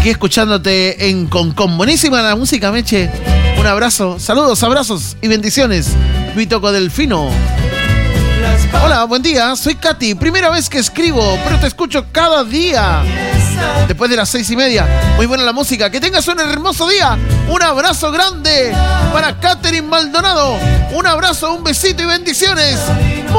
Aquí escuchándote en Concón. Buenísima la música, Meche. Un abrazo, saludos, abrazos y bendiciones. Vitoco Delfino. Hola, buen día, soy Katy. Primera vez que escribo, pero te escucho cada día. Después de las 6:30. Muy buena la música. Que tengas un hermoso día. Un abrazo grande para Catherine Maldonado. Un abrazo, un besito y bendiciones.